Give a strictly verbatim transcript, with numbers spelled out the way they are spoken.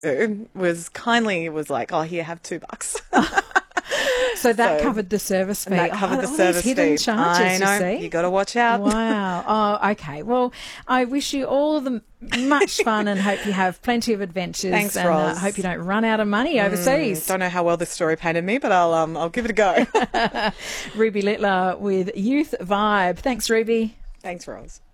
was kindly was like, oh, here, have two bucks. So that So- covered the service fee. And that covered oh, the all service these hidden fee. charges, I know. you see. You got to watch out. Wow. Oh, okay. Well, I wish you all the much fun and hope you have plenty of adventures. Thanks, and Roz. uh, hope you don't run out of money overseas. Don't know how well this story painted me, but I'll um I'll give it a go. Ruby Littler with Youth Vibe. Thanks, Ruby. Thanks, Roz.